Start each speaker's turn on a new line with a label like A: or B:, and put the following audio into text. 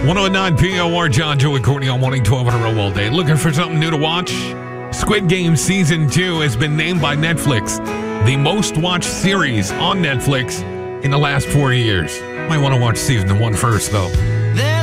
A: 109 POR, John, Joey, Courtney on Morning 12 in a row all day. Looking for something new to watch? Squid Game Season 2 has been named by Netflix the most watched series on Netflix in the last 4 years. Might want to watch Season 1 first, though.